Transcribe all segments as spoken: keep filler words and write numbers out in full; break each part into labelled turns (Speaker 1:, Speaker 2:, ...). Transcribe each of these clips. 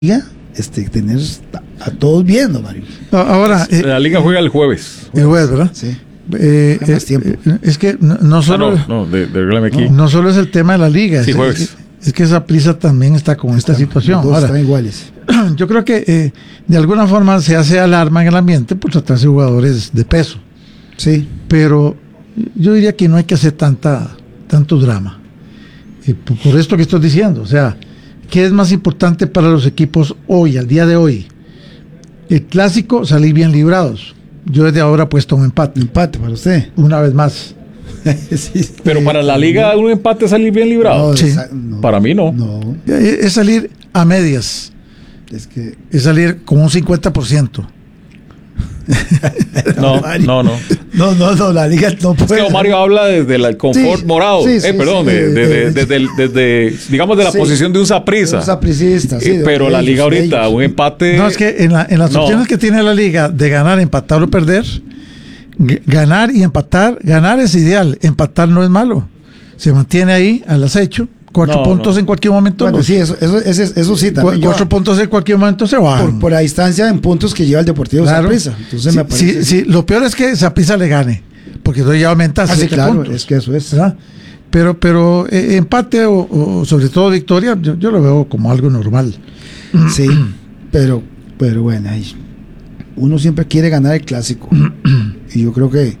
Speaker 1: este, tener a, a todos viendo, Mario.
Speaker 2: Ahora,
Speaker 3: eh, la liga juega el jueves.
Speaker 2: El jueves, ¿verdad?
Speaker 1: Sí.
Speaker 2: Eh, eh, eh, es que no, no solo
Speaker 3: ah, no, no, de, de aquí.
Speaker 2: no solo es el tema de la liga,
Speaker 3: sí,
Speaker 2: es,
Speaker 3: jueves.
Speaker 2: es, es que esa prisa también está con esta
Speaker 1: están,
Speaker 2: situación.
Speaker 1: Los dos
Speaker 2: Ahora,
Speaker 1: están iguales.
Speaker 2: Yo creo que eh, de alguna forma se hace alarma en el ambiente por tratarse de jugadores de peso.
Speaker 1: Sí.
Speaker 2: Pero yo diría que no hay que hacer tanta tanto drama. Eh, por, por esto que estoy diciendo, o sea, ¿qué es más importante para los equipos hoy, al día de hoy? El clásico, salir bien librados. Yo desde ahora he puesto un empate.
Speaker 1: Empate para usted.
Speaker 2: Una vez más.
Speaker 3: Sí. Pero para la liga un empate es salir bien librado.
Speaker 2: No, sí.
Speaker 3: no, para mí no.
Speaker 1: No.
Speaker 2: Es salir a medias.
Speaker 1: Es que
Speaker 2: es salir con un cincuenta por ciento.
Speaker 3: No, no, no.
Speaker 1: No, no, no, la liga no puede.
Speaker 3: Es que Mario habla desde el confort
Speaker 1: sí,
Speaker 3: morado.
Speaker 1: Sí, sí,
Speaker 3: eh, perdón,
Speaker 1: sí,
Speaker 3: de, de, de,
Speaker 1: de,
Speaker 3: de, de, de, digamos, de la
Speaker 1: sí,
Speaker 3: posición de un saprissa.
Speaker 1: Un sapricista, sí.
Speaker 3: Eh, pero la
Speaker 1: ellos,
Speaker 3: liga ahorita,
Speaker 1: ellos.
Speaker 3: un empate.
Speaker 2: No, es que en, la, en las
Speaker 3: no.
Speaker 2: opciones que tiene la liga de ganar, empatar o perder, g- ganar y empatar, ganar es ideal, empatar no es malo. Se mantiene ahí al acecho. Cuatro
Speaker 3: no,
Speaker 2: puntos
Speaker 3: no.
Speaker 2: en cualquier momento.
Speaker 1: Bueno,
Speaker 2: los,
Speaker 1: sí, eso, eso, eso, eso sí también.
Speaker 2: cu- cuatro puntos en cualquier momento se van.
Speaker 1: Por, por la distancia en puntos que lleva el Deportivo
Speaker 2: Claro.
Speaker 1: Saprissa. Entonces
Speaker 2: Sí,
Speaker 1: me parece.
Speaker 2: sí, sí, lo peor es que Saprissa le gane, porque entonces ya aumenta
Speaker 1: Ah, sí,
Speaker 2: siete
Speaker 1: claro,
Speaker 2: puntos.
Speaker 1: es que eso es.
Speaker 2: ¿Verdad? Pero, pero eh, empate o, o sobre todo victoria, yo, yo lo veo como algo normal.
Speaker 1: Sí, pero, pero bueno, ahí, uno siempre quiere ganar el clásico. Y yo creo que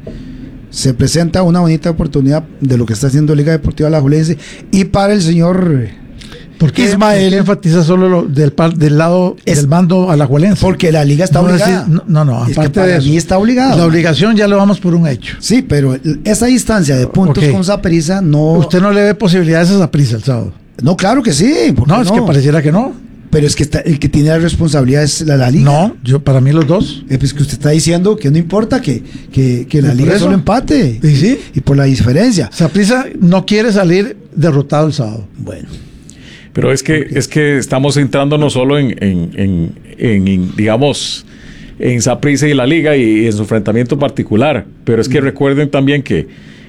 Speaker 1: se presenta una bonita oportunidad de lo que está haciendo Liga Deportiva Alajuelense. Y para el señor
Speaker 2: ¿Por qué
Speaker 1: Ismael,
Speaker 2: ¿por qué enfatiza solo lo del, par, del lado
Speaker 1: Es-
Speaker 2: del bando alajuelense?
Speaker 1: porque la liga está
Speaker 2: no,
Speaker 1: obligada.
Speaker 2: decir- no, no, no,
Speaker 1: Es que
Speaker 2: aparte
Speaker 1: para
Speaker 2: de
Speaker 1: mí
Speaker 2: eso,
Speaker 1: está obligado.
Speaker 2: la obligación ya lo vamos por un hecho.
Speaker 1: Sí, pero esa distancia de puntos
Speaker 2: Ok.
Speaker 1: con Saprissa no.
Speaker 2: Usted no le ve posibilidades a Saprissa el sábado.
Speaker 1: No, claro que sí. ¿por qué
Speaker 2: No, es que pareciera que no.
Speaker 1: Pero es que está, el que tiene la responsabilidad es la, la liga.
Speaker 2: No, yo para mí los dos.
Speaker 1: Eh, pues que usted está diciendo que no importa que, que, que la
Speaker 2: ¿Y por
Speaker 1: liga
Speaker 2: eso?
Speaker 1: solo empate.
Speaker 2: ¿Y sí?
Speaker 1: Y por la diferencia.
Speaker 2: Saprissa no quiere salir derrotado el sábado.
Speaker 1: Bueno.
Speaker 3: Pero es que, es que estamos entrando no solo en, en, en, en, en, digamos, en Saprissa y la liga y en su enfrentamiento particular. Pero es que recuerden también que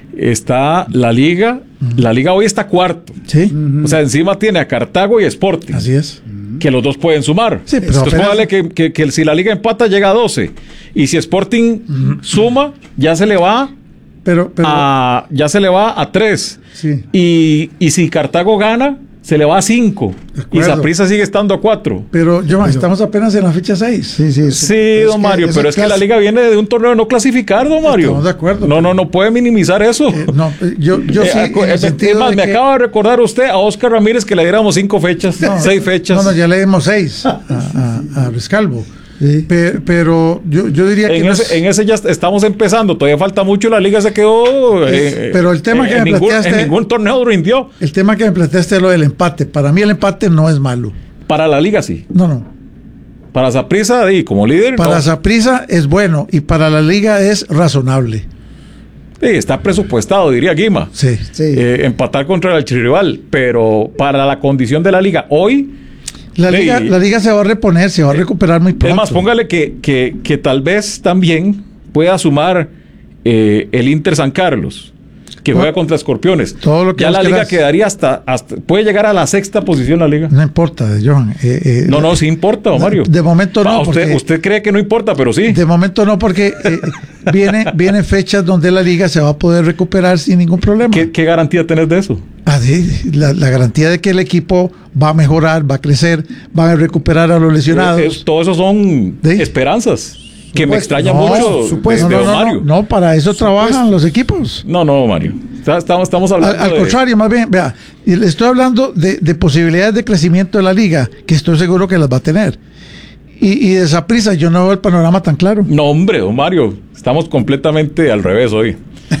Speaker 3: está la liga, la liga hoy está cuarto.
Speaker 2: Sí,
Speaker 3: O sea, encima tiene a Cartago y Sporting,
Speaker 2: así es.
Speaker 3: que los dos pueden sumar.
Speaker 2: Sí, pero
Speaker 3: Entonces
Speaker 2: apenas-
Speaker 3: póngale que, que, que si la liga empata llega a doce. Y si Sporting suma, ya se le va
Speaker 2: Pero, pero
Speaker 3: a, ya se le va a tres.
Speaker 2: sí.
Speaker 3: Y, y si Cartago gana, se le va a cinco.
Speaker 2: De
Speaker 3: Y
Speaker 2: acuerdo.
Speaker 3: Saprissa sigue estando a cuatro.
Speaker 2: Pero, Johan, estamos apenas en la fecha seis.
Speaker 1: Sí, sí. eso-
Speaker 3: Sí,
Speaker 1: es
Speaker 3: don Mario,
Speaker 1: esa
Speaker 3: pero es que la
Speaker 1: clase-
Speaker 3: liga viene de un torneo de no clasificar, don Mario.
Speaker 2: Estamos de acuerdo.
Speaker 3: No, no, no puede minimizar eso.
Speaker 2: Eh, no, eh, yo, yo
Speaker 3: Eh,
Speaker 2: sí,
Speaker 3: acu-
Speaker 2: en el
Speaker 3: es-
Speaker 2: sentido
Speaker 3: es más,
Speaker 2: de
Speaker 3: me
Speaker 2: que-
Speaker 3: acaba de recordar usted a Oscar Ramírez que le diéramos cinco fechas,
Speaker 2: No,
Speaker 3: seis fechas.
Speaker 2: No, no, ya le dimos seis a, a, a Rescalvo.
Speaker 1: Sí.
Speaker 2: Pe- pero yo, yo diría que
Speaker 3: en,
Speaker 2: no
Speaker 3: ese,
Speaker 2: es-
Speaker 3: en ese ya est- estamos empezando, todavía falta mucho, la liga se quedó. eh,
Speaker 2: pero el tema
Speaker 3: eh,
Speaker 2: que
Speaker 3: en
Speaker 2: me
Speaker 3: ningún,
Speaker 2: planteaste-
Speaker 3: en ningún torneo rindió.
Speaker 2: el tema que me planteaste es lo del empate. Para mí el empate no es malo.
Speaker 3: Para la liga sí.
Speaker 2: No, no.
Speaker 3: Para Saprissa y como líder.
Speaker 2: Para
Speaker 3: no.
Speaker 2: Saprissa es bueno y para la liga es razonable.
Speaker 3: Sí, está presupuestado, diría Guima.
Speaker 2: Sí.
Speaker 1: Sí.
Speaker 3: Eh, empatar contra el archirrival, pero para la condición de la liga hoy,
Speaker 2: La
Speaker 3: Sí.
Speaker 2: liga, la liga se va a reponer, se va a recuperar muy pronto.
Speaker 3: es más, póngale que, que, que tal vez también pueda sumar eh, el Inter San Carlos, que
Speaker 2: No.
Speaker 3: juega contra Escorpiones.
Speaker 2: Todo lo que
Speaker 3: ya
Speaker 2: vos
Speaker 3: la liga
Speaker 2: quieras.
Speaker 3: quedaría hasta, hasta, puede llegar a la sexta posición la liga.
Speaker 2: No importa, Johan. Eh, eh,
Speaker 3: No, no, sí importa, don Mario.
Speaker 2: De momento no.
Speaker 3: Ah, usted,
Speaker 2: porque-
Speaker 3: usted cree que no importa, pero sí.
Speaker 2: De momento no, porque eh, viene, vienen fechas donde la liga se va a poder recuperar sin ningún problema.
Speaker 3: ¿Qué, qué garantía tenés de eso?
Speaker 2: Ah, sí, la, la garantía de que el equipo va a mejorar, va a crecer, va a recuperar a los lesionados.
Speaker 3: Eh, es- todo eso son
Speaker 2: ¿Sí?
Speaker 3: esperanzas que me
Speaker 1: Supuesto.
Speaker 3: extraña
Speaker 2: No,
Speaker 3: mucho
Speaker 1: supuesto.
Speaker 3: de,
Speaker 2: no,
Speaker 3: de
Speaker 2: no,
Speaker 3: don
Speaker 2: no,
Speaker 3: Mario.
Speaker 2: no, no, para eso trabajan los equipos.
Speaker 3: No, no, Mario. Está- Estamos, estamos
Speaker 2: Al,
Speaker 3: hablando
Speaker 2: al
Speaker 3: de-
Speaker 2: contrario, más bien, vea, y le estoy hablando de, de posibilidades de crecimiento de la liga, que estoy seguro que las va a tener. Y, y de esa prisa, yo no veo el panorama tan claro.
Speaker 3: No, hombre, don Mario, estamos completamente al revés hoy.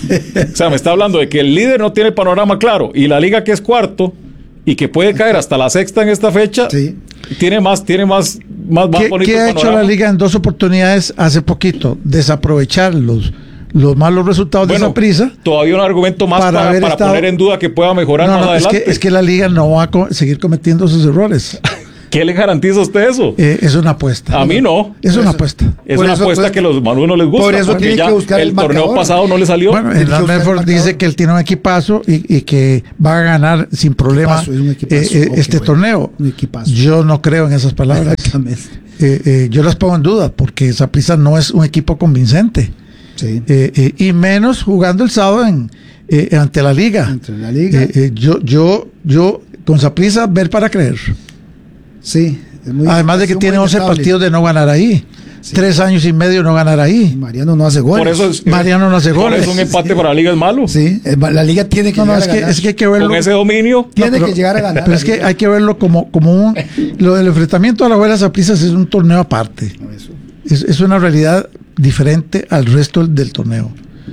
Speaker 3: O sea, me está hablando de que el líder no tiene el panorama claro y la liga que es cuarto y que puede caer hasta la sexta en esta fecha,
Speaker 1: Sí.
Speaker 3: tiene más, tiene más, más, más
Speaker 2: ¿Qué,
Speaker 3: bonito
Speaker 2: qué ha
Speaker 3: el
Speaker 2: hecho
Speaker 3: panorama.
Speaker 2: la liga en dos oportunidades hace poquito? Desaprovechar los, los malos resultados de
Speaker 3: Bueno,
Speaker 2: esa prisa.
Speaker 3: todavía un argumento más
Speaker 2: para
Speaker 3: para,
Speaker 2: haber
Speaker 3: para
Speaker 2: estado-
Speaker 3: poner en duda que pueda mejorar
Speaker 2: No,
Speaker 3: más
Speaker 2: no, es
Speaker 3: adelante.
Speaker 2: que, es que la liga no va a co- seguir cometiendo esos errores.
Speaker 3: ¿Qué le garantiza a usted eso?
Speaker 2: Eh, es una apuesta.
Speaker 3: A mí no.
Speaker 2: Es una
Speaker 1: eso,
Speaker 2: apuesta.
Speaker 3: Es
Speaker 1: por
Speaker 3: una
Speaker 1: eso,
Speaker 3: apuesta
Speaker 1: pues,
Speaker 3: que a los Manu no les gusta.
Speaker 1: por eso
Speaker 3: porque
Speaker 1: tiene
Speaker 3: ya
Speaker 1: que buscar
Speaker 3: el,
Speaker 1: el
Speaker 3: torneo
Speaker 1: marcador.
Speaker 3: pasado no le salió.
Speaker 2: Bueno,
Speaker 1: Tiene
Speaker 2: el
Speaker 1: que buscar el
Speaker 2: Medford
Speaker 1: marcador.
Speaker 2: dice que él tiene un equipazo y, y que va a ganar sin problema
Speaker 1: Equipazo, es un equipazo.
Speaker 2: eh, eh,
Speaker 1: Ok,
Speaker 2: este
Speaker 1: bueno.
Speaker 2: torneo.
Speaker 1: Un equipazo.
Speaker 2: Yo no creo en esas palabras.
Speaker 1: Exactamente.
Speaker 2: Eh, eh, yo las pongo en duda porque Saprissa no es un equipo convincente.
Speaker 1: Sí.
Speaker 2: Eh, eh, y menos jugando el sábado en, eh, ante la liga.
Speaker 1: Entre la liga.
Speaker 2: Eh, eh, yo, yo, yo, con Saprissa, ver para creer.
Speaker 1: Sí. Es muy,
Speaker 2: Además de
Speaker 1: ha
Speaker 2: que
Speaker 1: sido
Speaker 2: tiene
Speaker 1: muy
Speaker 2: once
Speaker 1: inestable.
Speaker 2: partidos de no ganar ahí.
Speaker 1: Sí.
Speaker 2: Tres años y medio no ganar
Speaker 1: Y
Speaker 2: ahí.
Speaker 1: Mariano no hace goles.
Speaker 3: Por eso es,
Speaker 2: Mariano no hace
Speaker 3: por
Speaker 2: goles.
Speaker 3: eso un empate para la liga es malo.
Speaker 1: Sí, eh, la liga tiene que
Speaker 2: No, no,
Speaker 1: llegar
Speaker 2: es
Speaker 1: a
Speaker 2: que,
Speaker 1: ganar.
Speaker 2: es que hay que verlo.
Speaker 3: Con ese dominio.
Speaker 1: Tiene
Speaker 2: No, pero-
Speaker 1: que llegar a ganar.
Speaker 2: Pero
Speaker 1: la
Speaker 2: es que
Speaker 1: liga.
Speaker 2: hay que verlo como, como un. Lo del enfrentamiento a la Alajuelas Saprissa es un torneo aparte.
Speaker 1: No, eso.
Speaker 2: Es, es una realidad diferente al resto del torneo.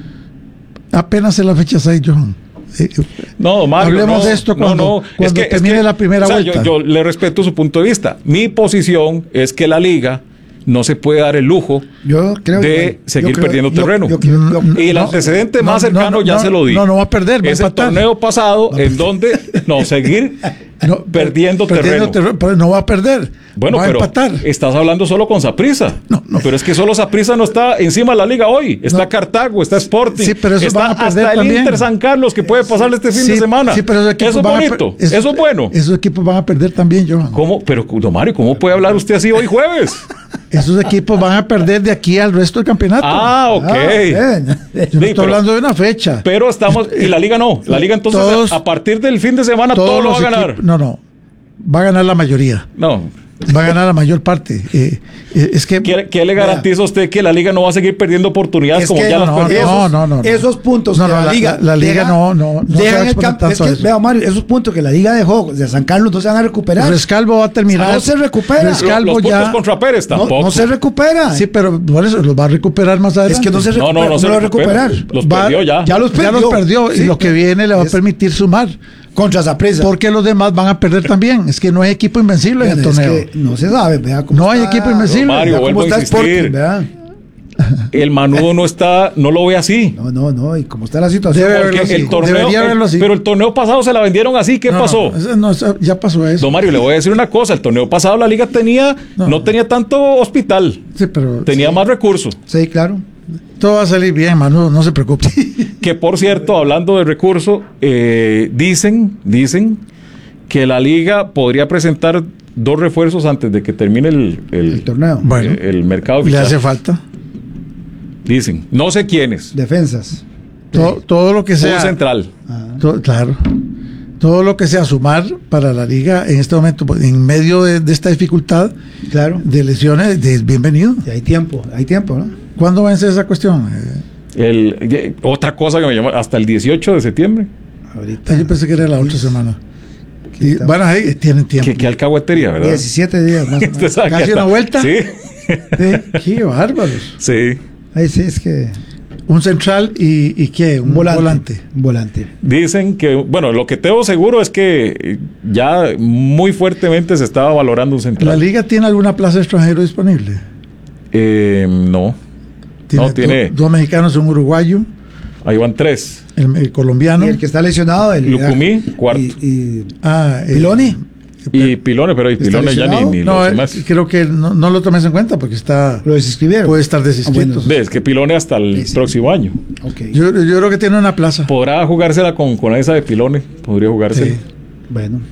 Speaker 2: Apenas es la fecha seis, Johan. Eh,
Speaker 3: No, Mario,
Speaker 2: Hablemos
Speaker 3: no,
Speaker 2: de esto
Speaker 3: no,
Speaker 2: cuando-
Speaker 3: no.
Speaker 2: cuando termine la primera
Speaker 3: o sea,
Speaker 2: vuelta.
Speaker 3: Yo, yo le respeto su punto de vista. Mi posición es que la liga no se puede dar el lujo
Speaker 1: Yo creo
Speaker 3: de
Speaker 1: que-
Speaker 3: seguir
Speaker 1: yo creo-
Speaker 3: perdiendo
Speaker 1: yo-
Speaker 3: terreno.
Speaker 1: yo creo- yo-
Speaker 3: Y el
Speaker 2: No,
Speaker 3: antecedente
Speaker 2: no,
Speaker 3: más
Speaker 2: no,
Speaker 3: cercano
Speaker 2: no,
Speaker 3: ya
Speaker 2: no,
Speaker 3: se lo di.
Speaker 2: no, no va a perder, va a
Speaker 3: Es el
Speaker 2: empatar.
Speaker 3: torneo pasado en donde no seguir
Speaker 2: no,
Speaker 3: perdiendo,
Speaker 2: perdiendo
Speaker 3: terreno.
Speaker 2: pero no va a perder.
Speaker 3: Bueno,
Speaker 2: va a
Speaker 3: pero
Speaker 2: empatar.
Speaker 3: estás hablando solo con Saprissa.
Speaker 2: No, no.
Speaker 3: Pero es que solo Saprissa no está encima de la liga hoy. Está
Speaker 2: No.
Speaker 3: Cartago, está Sporting,
Speaker 2: Sí, pero eso
Speaker 3: está
Speaker 2: van a perder
Speaker 3: hasta el
Speaker 2: también.
Speaker 3: Inter San Carlos que puede pasarle este fin
Speaker 2: Sí,
Speaker 3: de semana.
Speaker 2: sí, pero esos equipos
Speaker 3: eso es
Speaker 2: van a per-
Speaker 3: bonito,
Speaker 2: es-
Speaker 3: eso es bueno.
Speaker 2: Esos equipos van a perder también, Johan.
Speaker 3: ¿Cómo? Pero, don Mario, ¿cómo puede hablar usted así hoy jueves?
Speaker 2: Esos equipos van a perder de aquí al resto del campeonato.
Speaker 3: Ah, ok.
Speaker 1: Ah, bien.
Speaker 2: Yo no
Speaker 3: sí,
Speaker 2: estoy
Speaker 3: pero-
Speaker 2: hablando de una fecha.
Speaker 3: Pero estamos, y la liga no. La liga entonces,
Speaker 2: Todos-
Speaker 3: a partir del fin de semana, todo
Speaker 2: Todos
Speaker 3: lo va a
Speaker 2: los
Speaker 3: ganar.
Speaker 2: equipos- no, no. Va a ganar la mayoría.
Speaker 3: No.
Speaker 2: Va a ganar la mayor parte. Eh, eh, es que.
Speaker 3: ¿Qué, qué le garantiza a usted que la liga no va a seguir perdiendo oportunidades
Speaker 1: Es
Speaker 3: como
Speaker 1: que
Speaker 3: ya las
Speaker 2: no,
Speaker 3: perdió?
Speaker 2: no, no, no, no.
Speaker 1: Esos puntos
Speaker 2: No,
Speaker 1: que
Speaker 2: no,
Speaker 1: la,
Speaker 2: la-
Speaker 1: liga.
Speaker 2: la- la liga
Speaker 1: deja-
Speaker 2: no, no, no se va a
Speaker 1: dejan el
Speaker 2: exponer
Speaker 1: campo.
Speaker 2: tanto
Speaker 1: Es
Speaker 2: a
Speaker 1: que,
Speaker 2: eso.
Speaker 1: vea, Mario, esos puntos que la liga dejó de San Carlos no se van a recuperar.
Speaker 2: Rescalvo va a terminar.
Speaker 1: No se recupera.
Speaker 3: Lo-
Speaker 2: Rescalvo
Speaker 3: los puntos
Speaker 2: ya.
Speaker 3: contra Pérez
Speaker 1: No,
Speaker 3: tampoco.
Speaker 1: no se recupera.
Speaker 2: Sí, pero por eso los va a recuperar más adelante.
Speaker 1: es que no se
Speaker 3: No,
Speaker 1: recupera.
Speaker 3: no, no se
Speaker 1: lo va a
Speaker 3: recupera.
Speaker 1: recuperar.
Speaker 3: Los
Speaker 2: Va-
Speaker 3: perdió ya.
Speaker 1: Ya los
Speaker 2: Ya
Speaker 1: perdió.
Speaker 2: los perdió.
Speaker 1: Sí,
Speaker 2: y lo que viene le va a
Speaker 1: es-
Speaker 2: permitir sumar.
Speaker 1: Contra Saprissa.
Speaker 2: Porque los demás van a perder también. Es que no hay equipo invencible en el
Speaker 1: Es
Speaker 2: torneo.
Speaker 1: que no se sabe, vea cómo
Speaker 2: No hay
Speaker 1: está-
Speaker 2: equipo invencible.
Speaker 3: Mario,
Speaker 1: vea
Speaker 3: vuelvo
Speaker 1: cómo
Speaker 3: a
Speaker 1: está
Speaker 3: insistir.
Speaker 1: Sporting, vea.
Speaker 3: El Manudo no está, no lo ve así.
Speaker 1: No, no, no. Y cómo está la situación.
Speaker 2: Debe
Speaker 1: porque
Speaker 2: verlo
Speaker 3: Porque
Speaker 2: así.
Speaker 3: el torneo,
Speaker 2: Debería
Speaker 3: el-
Speaker 2: verlo así.
Speaker 3: pero el torneo pasado se la vendieron así. ¿Qué
Speaker 2: No, no,
Speaker 3: pasó?
Speaker 2: eso no, eso ya pasó eso.
Speaker 3: Don Mario, le voy a decir una cosa. El torneo pasado la liga tenía, no,
Speaker 2: No.
Speaker 3: tenía tanto hospital,
Speaker 2: Sí, pero
Speaker 3: tenía más recursos.
Speaker 1: Sí, claro.
Speaker 2: todo va a salir bien, Manu, no se preocupe.
Speaker 3: Que por cierto, hablando de recursos, eh, dicen, dicen que la liga podría presentar dos refuerzos antes de que termine el, el,
Speaker 1: El torneo.
Speaker 2: Bueno.
Speaker 3: eh, el mercado
Speaker 2: Le
Speaker 3: oficial.
Speaker 2: hace falta.
Speaker 3: Dicen, no sé quiénes.
Speaker 1: Defensas.
Speaker 2: Todo, todo lo que
Speaker 3: Un
Speaker 2: sea.
Speaker 3: central.
Speaker 1: Ah.
Speaker 2: to- claro. Todo lo que sea sumar para la liga en este momento, pues, en medio de, de esta dificultad
Speaker 1: Claro.
Speaker 2: de lesiones, de- es bienvenido.
Speaker 1: Y hay tiempo, hay tiempo, ¿no?
Speaker 2: ¿Cuándo vence esa cuestión? Eh,
Speaker 3: El, eh, otra cosa que me llama, hasta el dieciocho de septiembre.
Speaker 1: Ahorita.
Speaker 2: yo pensé que era la otra semana.
Speaker 1: Aquí
Speaker 2: Y,
Speaker 1: estamos.
Speaker 2: bueno, ahí tienen tiempo.
Speaker 3: Que, que alcahuetería, ¿verdad?
Speaker 1: diecisiete días más o
Speaker 3: Usted
Speaker 1: menos.
Speaker 3: sabe que
Speaker 2: Casi
Speaker 3: hasta-
Speaker 2: una vuelta.
Speaker 3: Sí,
Speaker 1: Sí.
Speaker 2: Qué bárbaros.
Speaker 3: sí.
Speaker 1: Ahí sí, es que.
Speaker 2: Un central y, y ¿qué? Un
Speaker 1: volante.
Speaker 2: volante.
Speaker 1: Un volante.
Speaker 3: Dicen que, bueno, lo que tengo seguro es que ya muy fuertemente se estaba valorando un
Speaker 2: ¿La
Speaker 3: central.
Speaker 2: liga tiene alguna plaza extranjero disponible?
Speaker 3: Eh, no,
Speaker 2: Tiene,
Speaker 3: No, tiene-
Speaker 2: do- dos mexicanos, un uruguayo,
Speaker 3: ahí van tres.
Speaker 2: el, el colombiano.
Speaker 1: Y el que está lesionado, el.
Speaker 3: Lucumí, cuarto.
Speaker 1: Y, y
Speaker 2: Ah, eh,
Speaker 1: Piloni.
Speaker 3: Y Pilone, pero y
Speaker 1: ¿Está
Speaker 3: Pilone ya ni,
Speaker 1: lesionado?
Speaker 3: ni
Speaker 2: No,
Speaker 3: los
Speaker 2: eh,
Speaker 3: demás.
Speaker 2: creo que no, no lo tomes en cuenta porque está
Speaker 1: lo desinscribieron.
Speaker 2: puede estar desinscrito.
Speaker 1: Ah, bueno.
Speaker 3: Ves que Pilone hasta el
Speaker 1: Sí, sí.
Speaker 3: próximo año.
Speaker 1: Ok.
Speaker 2: yo, yo creo que tiene una plaza.
Speaker 3: Podrá jugársela con, con esa de Pilone. Podría jugársela.
Speaker 2: Sí.
Speaker 1: Bueno.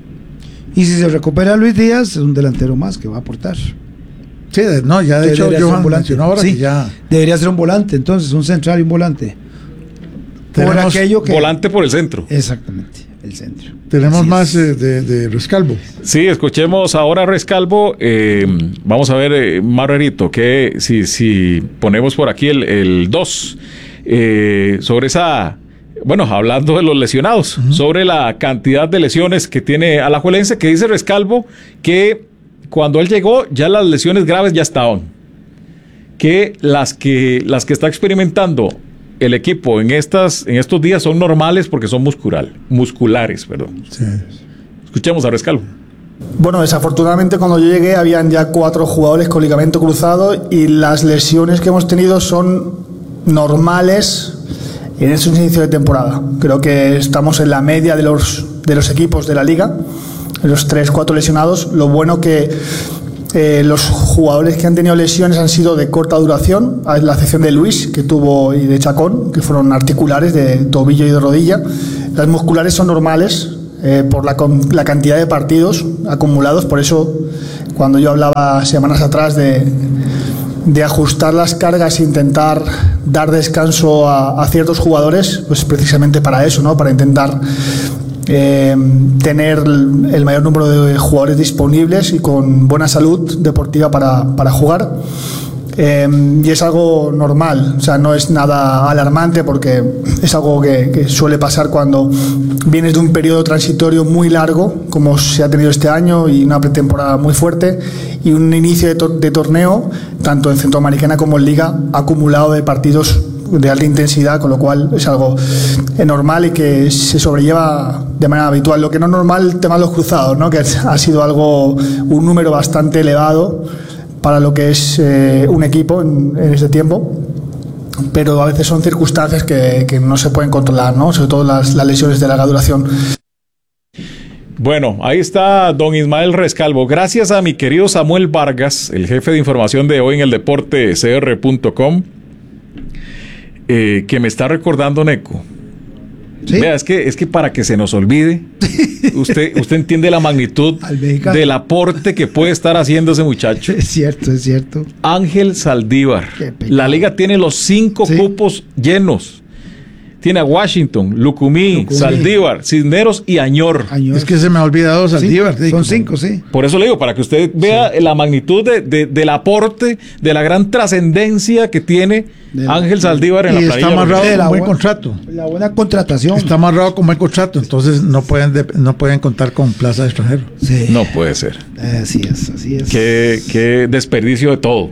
Speaker 1: Y si se recupera Luis Díaz, es un delantero más que va a aportar.
Speaker 2: Sí, de- no, ya de
Speaker 1: Que
Speaker 2: hecho
Speaker 1: debería ser
Speaker 2: Johan
Speaker 1: un volante.
Speaker 2: mencionó ahora
Speaker 1: Sí,
Speaker 2: que ya
Speaker 1: debería ser un volante, entonces, un central y un volante. Por
Speaker 2: Tenemos
Speaker 1: aquello que.
Speaker 3: Volante por el centro.
Speaker 1: Exactamente, el centro.
Speaker 2: tenemos
Speaker 1: Así
Speaker 2: más
Speaker 1: es.
Speaker 2: eh, de, de Rescalvo.
Speaker 3: Sí, escuchemos ahora a Rescalvo. Eh, vamos a ver, eh, Margarito, que si, si ponemos por aquí el dos, eh, sobre esa, bueno, hablando de los lesionados, uh-huh. sobre la cantidad de lesiones que tiene Alajuelense, que dice Rescalvo que cuando él llegó ya las lesiones graves ya estaban, que las que, las que está experimentando el equipo en estas en estos días son normales porque son muscular, musculares, perdón.
Speaker 2: Sí.
Speaker 3: Escuchemos a Rescalvo.
Speaker 4: Bueno, desafortunadamente cuando yo llegué habían ya cuatro jugadores con ligamento cruzado y las lesiones que hemos tenido son normales en estos inicios de temporada. Creo que estamos en la media de los, de los equipos de la liga, los tres, cuatro lesionados. Lo bueno que eh, los jugadores que han tenido lesiones han sido de corta duración, a la excepción de Luis, que tuvo, y de Chacón, que fueron articulares de tobillo y de rodilla. Las musculares son normales eh, por la, la cantidad de partidos acumulados. Por eso, cuando yo hablaba semanas atrás de, de ajustar las cargas e intentar dar descanso a, a ciertos jugadores, pues precisamente para eso, ¿no? Para intentar Eh, tener el mayor número de jugadores disponibles y con buena salud deportiva para, para jugar. Eh, y es algo normal, o sea, no es nada alarmante, porque es algo que, que suele pasar cuando vienes de un periodo transitorio muy largo, como se ha tenido este año, y una pretemporada muy fuerte y un inicio de, to de torneo, tanto en Centroamericana como en Liga, acumulado de partidos de alta intensidad, con lo cual es algo normal y que se sobrelleva de manera habitual. Lo que no es normal, el tema de los cruzados, ¿no? Que ha sido algo, un número bastante elevado para lo que es eh, un equipo en, en este tiempo, pero a veces son circunstancias que, que no se pueden controlar, ¿no? Sobre todo las, las lesiones de larga duración.
Speaker 3: Bueno, ahí está don Ismael Rescalvo. Gracias a mi querido Samuel Vargas, el jefe de información de Hoy en el Deporte C R punto com, eh, que me está recordando, Neco. ¿Sí? Vea, es que, es que para que se nos olvide, usted, usted entiende la magnitud del aporte que puede estar haciendo ese muchacho.
Speaker 1: Es cierto, es cierto.
Speaker 3: Ángel Saldívar. La liga tiene los cinco ¿Sí? cupos llenos. Tiene a Washington, Lucumí, Lucumí, Saldívar, Cisneros y Añor.
Speaker 2: Añor. Es que se me ha olvidado Saldívar.
Speaker 1: Sí, son cinco, sí.
Speaker 3: Por eso le digo, para que usted vea sí. la magnitud de, de, del aporte, de la gran trascendencia que tiene de Ángel Saldívar en
Speaker 2: y
Speaker 3: la planilla.
Speaker 2: Está amarrado con buen contrato.
Speaker 1: La buena contratación.
Speaker 2: Está amarrado con buen contrato, entonces no pueden, de, no pueden contar con plaza de extranjero.
Speaker 3: Sí. No puede ser.
Speaker 1: Así es, así es.
Speaker 3: Qué, qué desperdicio de todo.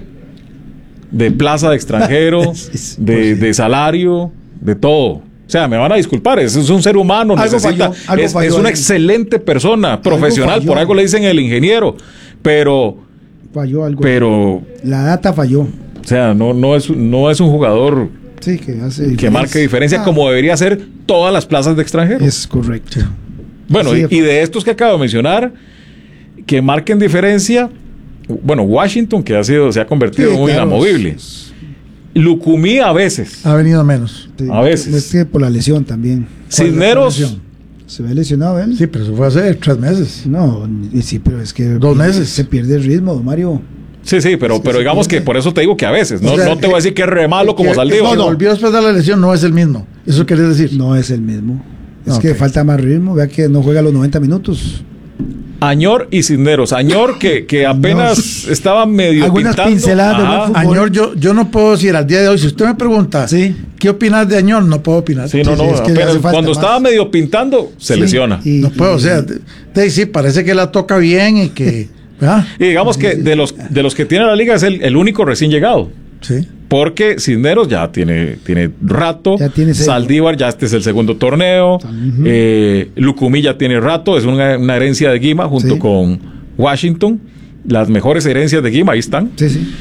Speaker 3: De plaza de extranjero, es, de, de salario, de todo. O sea, me van a disculpar, es, es un ser humano,
Speaker 1: algo
Speaker 3: necesita,
Speaker 1: falló, algo
Speaker 3: es,
Speaker 1: falló
Speaker 3: es una
Speaker 1: ahí.
Speaker 3: excelente persona, profesional,
Speaker 1: algo
Speaker 3: por algo le dicen el ingeniero, pero
Speaker 1: falló algo.
Speaker 3: Pero
Speaker 1: la data falló.
Speaker 3: O sea, no, no es, no es un jugador
Speaker 1: sí, que, hace
Speaker 3: que marque diferencia ah. como debería ser todas las plazas de extranjeros.
Speaker 1: Es correcto.
Speaker 3: Bueno, sí, y, y de estos que acabo de mencionar, que marquen diferencia, bueno, Washington, que ha sido, se ha convertido sí, muy claro, inamovible. Es, Lucumí a veces.
Speaker 2: Ha venido menos.
Speaker 1: Sí,
Speaker 3: a veces.
Speaker 1: Es que por la lesión también.
Speaker 3: Cisneros.
Speaker 1: Se ve lesionado él.
Speaker 2: Sí, pero eso fue hace tres meses.
Speaker 1: No, y sí, pero es que.
Speaker 2: Dos meses.
Speaker 1: Se pierde el ritmo, Mario.
Speaker 3: Sí, sí, pero, es que pero digamos pierde. Que por eso te digo que a veces. No, o sea, no te voy a decir que es re malo como Saldívar.
Speaker 2: No, no, volvió después de la lesión, no es el mismo. Eso querés decir.
Speaker 1: No es el mismo. Es
Speaker 2: okay.
Speaker 1: que falta más ritmo. Vea que no juega los noventa minutos.
Speaker 3: Añor y Cisneros. Añor que, que apenas no. estaba medio
Speaker 1: algunas
Speaker 3: pintando.
Speaker 1: pinceladas de
Speaker 2: Añor, yo, yo no puedo decir al día de hoy, si usted me pregunta
Speaker 1: ¿sí?
Speaker 2: ¿qué opinas de Añor? No puedo opinar.
Speaker 3: Sí, no, no, sí, es que apenas, cuando más. Estaba medio pintando, se sí, lesiona.
Speaker 2: Y, no puedo, y, o sea, te, te, sí, parece que la toca bien y que... ¿verdad?
Speaker 3: Y digamos que de los, de los que tiene la liga es el, el único recién llegado.
Speaker 2: Sí.
Speaker 3: Porque Cisneros ya tiene, tiene rato,
Speaker 1: ya tiene
Speaker 3: Saldívar ya este es el segundo torneo, uh-huh. eh, Lucumí ya tiene rato, es una, una herencia de Guima junto sí. con Washington, las mejores herencias de Guima, ahí están.
Speaker 1: Sí, sí.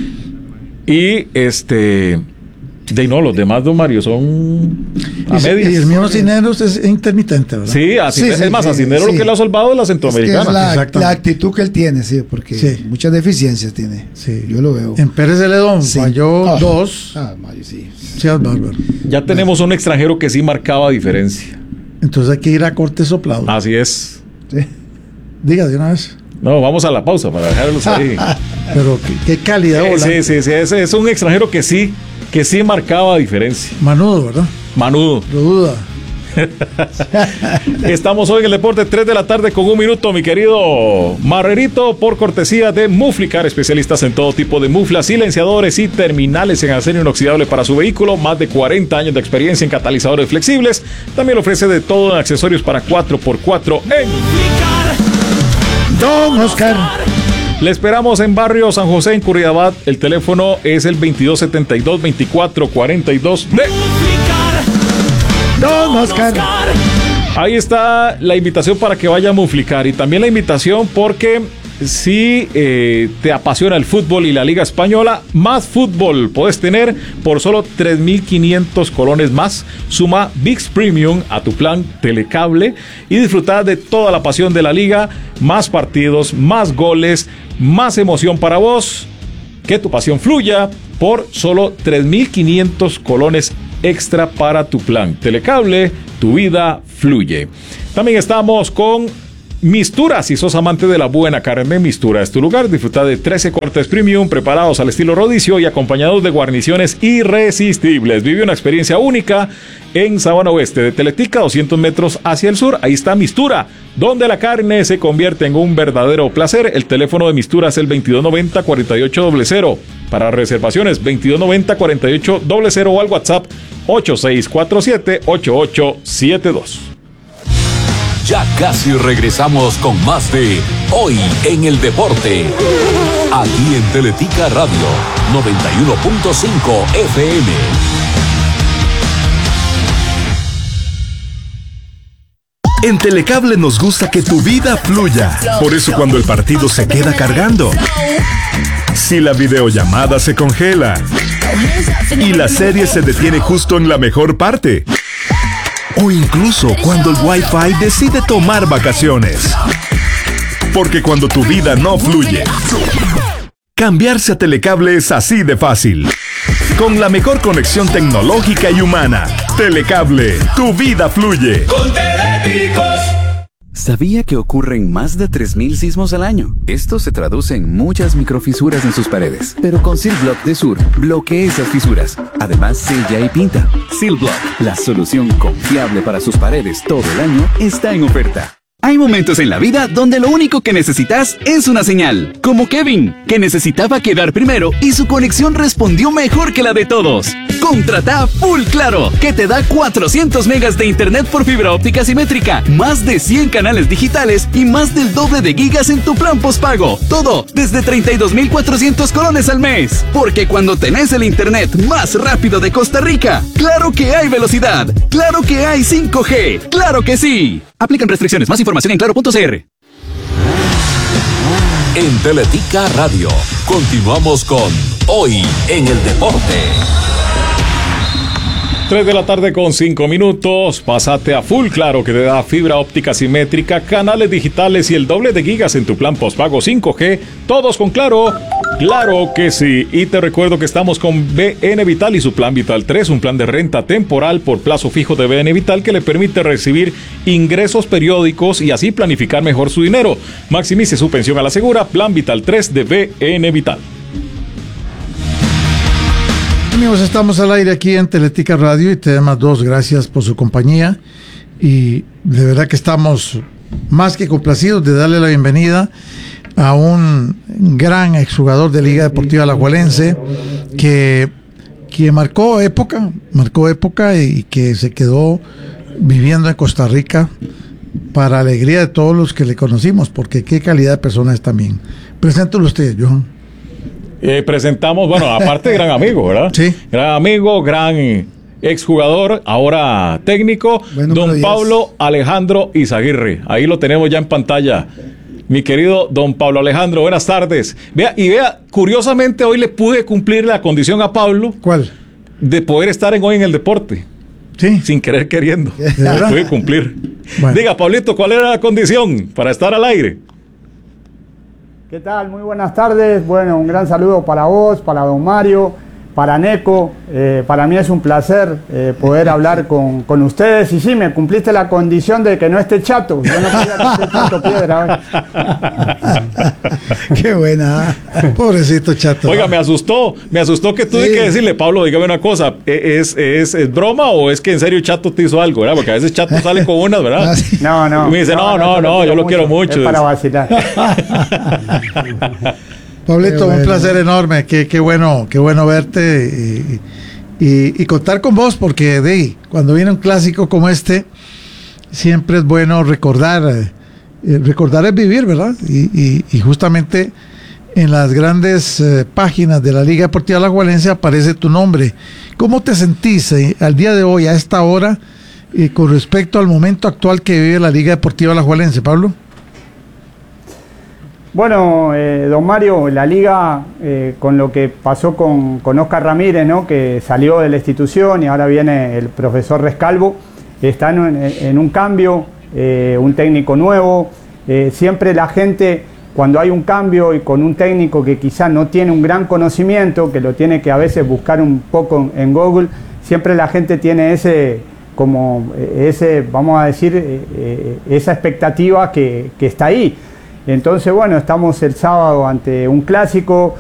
Speaker 3: Y este, de no, los demás, don Mario, son a
Speaker 2: y,
Speaker 3: medias.
Speaker 2: Y el mismo Cisneros es intermitente, ¿verdad?
Speaker 3: Sí, a Cisneros, sí, sí, es más, a Cisneros sí, lo que le ha salvado es la Centroamericana.
Speaker 1: Es que es la, la actitud que él tiene, sí, porque sí. muchas deficiencias tiene.
Speaker 2: Sí.
Speaker 1: Yo lo veo.
Speaker 2: En Pérez Celedón sí. falló oh. dos.
Speaker 1: Ah, Mario, sí.
Speaker 2: Sí, es bárbaro.
Speaker 3: Ya tenemos un extranjero que sí marcaba diferencia.
Speaker 2: Entonces hay que ir a corte soplado.
Speaker 3: Así es.
Speaker 1: Sí.
Speaker 2: Diga de una vez.
Speaker 3: No, vamos a la pausa para dejarlos ahí.
Speaker 2: Pero qué, qué calidad.
Speaker 3: Eh, sí, sí, sí, es, es un extranjero que sí, que sí marcaba diferencia.
Speaker 2: Manudo, ¿verdad?
Speaker 3: Manudo.
Speaker 2: Lo duda.
Speaker 3: Estamos hoy en el deporte, tres de la tarde con un minuto, mi querido Marrerito, por cortesía de Muflicar, especialistas en todo tipo de muflas, silenciadores y terminales en acero inoxidable para su vehículo, más de cuarenta años de experiencia en catalizadores flexibles. También ofrece de todo en accesorios para cuatro por cuatro en
Speaker 1: Don Oscar.
Speaker 3: Le esperamos en Barrio San José, en Curridabat. El teléfono es el veintidós setenta y dos, veinticuatro cuarenta y dos de
Speaker 1: Don Oscar.
Speaker 3: Ahí está la invitación para que vaya a Muflicar. Y también la invitación porque si eh, te apasiona el fútbol y la Liga Española, Más Fútbol puedes tener por solo tres mil quinientos colones más. Suma ViX Premium a tu plan Telecable y disfrutar de toda la pasión de la Liga, más partidos, más goles, más emoción para vos. Que tu pasión fluya por solo tres mil quinientos colones extra para tu plan Telecable. Tu vida fluye. También estamos con Mistura. Si sos amante de la buena carne, Mistura es tu lugar. Disfruta de trece cortes premium preparados al estilo rodicio y acompañados de guarniciones irresistibles. Vive una experiencia única en Sabana Oeste, de Teletica, doscientos metros hacia el sur. Ahí está Mistura, donde la carne se convierte en un verdadero placer. El teléfono de Mistura es el veintidós noventa, cuarenta y ocho cero cero. Para reservaciones, veintidós noventa, cuarenta y ocho cero cero o al WhatsApp ocho seis cuatro siete, ocho ocho siete dos.
Speaker 5: Ya casi regresamos con más de Hoy en el Deporte. Aquí en Teletica Radio noventa y uno punto cinco F M.
Speaker 6: En Telecable nos gusta que tu vida fluya. Por eso cuando el partido se queda cargando, si la videollamada se congela y la serie se detiene justo en la mejor parte, o incluso cuando el Wi-Fi decide tomar vacaciones. Porque cuando tu vida no fluye, cambiarse a Telecable es así de fácil. Con la mejor conexión tecnológica y humana, Telecable, tu vida fluye.
Speaker 7: Con Teléticos.
Speaker 8: ¿Sabía que ocurren más de tres mil sismos al año? Esto se traduce en muchas microfisuras en sus paredes. Pero con Silblock de Sur, bloquea esas fisuras. Además, sella y pinta. Silblock, la solución confiable para sus paredes todo el año, está en oferta. Hay momentos en la vida donde lo único que necesitas es una señal. Como Kevin, que necesitaba quedar primero y su conexión respondió mejor que la de todos. Contrata Full Claro, que te da cuatrocientos megas de internet por fibra óptica simétrica, más de cien canales digitales y más del doble de gigas en tu plan postpago. Todo desde treinta y dos mil cuatrocientos colones al mes. Porque cuando tenés el internet más rápido de Costa Rica, claro que hay velocidad, claro que hay cinco G, claro que sí. Aplican restricciones. Más información en claro punto c r.
Speaker 5: En Teletica Radio, continuamos con Hoy en el Deporte.
Speaker 3: tres de la tarde con cinco minutos. Pásate a Full Claro, que te da fibra óptica simétrica, canales digitales y el doble de gigas en tu plan postpago cinco G. Todos con Claro. Claro que sí. Y te recuerdo que estamos con B N Vital y su plan Vital tres, un plan de renta temporal por plazo fijo de B N Vital que le permite recibir ingresos periódicos y así planificar mejor su dinero. Maximice su pensión a la segura. Plan Vital tres de B N Vital.
Speaker 2: Amigos, estamos al aire aquí en Teletica Radio y T D más dos, gracias por su compañía y de verdad que estamos más que complacidos de darle la bienvenida a un gran exjugador de Liga Deportiva Alajuelense que, que marcó época, marcó época y que se quedó viviendo en Costa Rica para alegría de todos los que le conocimos, porque qué calidad de persona es también. Preséntelo usted, Johan.
Speaker 3: Eh, presentamos, bueno, aparte gran amigo, ¿verdad?
Speaker 2: Sí.
Speaker 3: Gran amigo, gran exjugador, ahora técnico,
Speaker 1: Bueno,
Speaker 3: don Pablo Alejandro Izaguirre. Ahí lo tenemos ya en pantalla. Mi querido don Pablo Alejandro, buenas tardes. Vea, y vea, curiosamente hoy le pude cumplir la condición a Pablo.
Speaker 2: ¿Cuál?
Speaker 3: De poder estar en Hoy en el Deporte.
Speaker 2: Sí.
Speaker 3: Sin querer queriendo.
Speaker 2: verdad?
Speaker 3: Pude cumplir.
Speaker 2: Bueno.
Speaker 3: Diga, Pablito, ¿cuál era la condición para estar al aire?
Speaker 9: ¿Qué tal? Muy buenas tardes. Bueno, un gran saludo para vos, para don Mario, para Neco. Eh, para mí es un placer eh, poder hablar con, con ustedes. Y sí, me cumpliste la condición de que no esté chato. Yo no quería que esté chato piedra.
Speaker 2: Qué buena. Pobrecito chato.
Speaker 3: Oiga, me asustó. Me asustó que tuve
Speaker 2: Sí.
Speaker 3: que decirle, Pablo, dígame una cosa. ¿Es, es, ¿Es broma o es que en serio Chato te hizo algo? ¿Verdad? Porque a veces Chato sale con unas, ¿verdad?
Speaker 1: Ah, sí.
Speaker 9: No, no.
Speaker 3: Y me dice, no, no, no, yo lo quiero mucho.
Speaker 9: Es para vacilar.
Speaker 2: Pablito,
Speaker 1: Qué bueno.
Speaker 2: un placer enorme, qué, qué bueno, qué bueno verte y, y- y contar con vos, porque de, cuando viene un clásico como este, siempre es bueno recordar, eh, eh, recordar es vivir, ¿verdad? Y, y- y justamente en las grandes eh, páginas de la Liga Deportiva Alajuelense aparece tu nombre. ¿Cómo te sentís eh, al día de hoy, a esta hora, eh, con respecto al momento actual que vive la Liga Deportiva Alajuelense, Pablo?
Speaker 9: Bueno, eh, don Mario, la liga, eh, con lo que pasó con, con Oscar Ramírez, ¿no? Que salió de la institución y ahora viene el profesor Rescalvo, está en, en un cambio, eh, un técnico nuevo. Eh, siempre la gente, cuando hay un cambio y con un técnico que quizás no tiene un gran conocimiento, que lo tiene que a veces buscar un poco en, en Google, siempre la gente tiene ese, como ese, vamos a decir, eh, esa expectativa que, que está ahí. Entonces, bueno, estamos el sábado ante un clásico,